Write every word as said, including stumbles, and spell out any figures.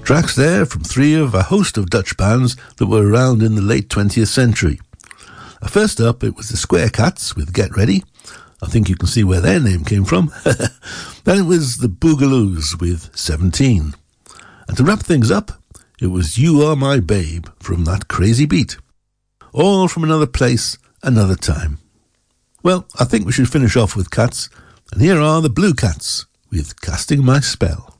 Tracks there from three of a host of Dutch bands that were around in the late twentieth century. First up, it was the Square Cats with Get Ready. I think you can see where their name came from. Then it was the Boogaloos with seventeen. And to wrap things up, it was You Are My Babe from That Crazy Beat. All from another place, another time. Well, I think we should finish off with Cats, and here are the Blue Cats with Casting My Spell.